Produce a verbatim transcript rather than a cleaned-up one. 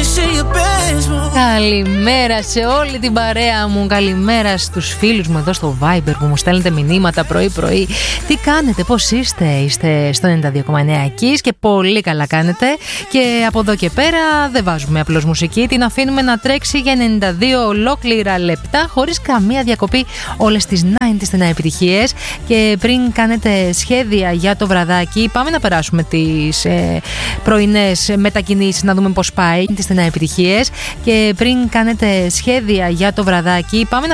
Καλημέρα σε όλη την παρέα μου. Καλημέρα στους φίλους μου εδώ στο Viber που μου στέλνετε μηνύματα πρωί πρωί. Τι κάνετε, πώς είστε? Είστε στο ενενήντα δύο κόμμα εννέα Kiss και πολύ καλά κάνετε. Και από εδώ και πέρα δεν βάζουμε απλώς μουσική, την αφήνουμε να τρέξει για ενενήντα δύο ολόκληρα λεπτά χωρίς καμία διακοπή, όλες τις ενενήντα επιτυχίες. Και πριν κάνετε σχέδια για το βραδάκι, πάμε να περάσουμε τις ε, πρωινές μετακινήσεις, να δούμε πώς πάει τις ενενήντα επιτυχίες. Και πριν κάνετε σχέδια για το βραδάκι, πάμε να